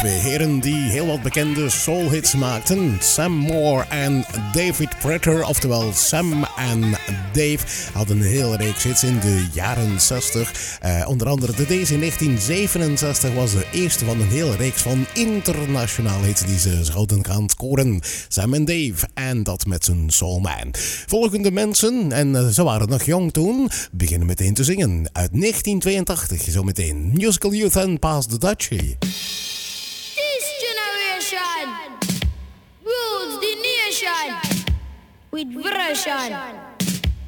Twee heren die heel wat bekende soulhits maakten. Sam Moore en David Prater, oftewel Sam en Dave, hadden een hele reeks hits in de jaren 60. Onder andere deze in 1967 was de eerste van een hele reeks van internationale hits die ze zouden gaan scoren. Sam en Dave, en dat met zijn Soul Man. Volgende mensen, en ze waren nog jong toen, beginnen meteen te zingen. Uit 1982, zometeen Musical Youth en Pass the Dutchie. This generation rules the nation with version.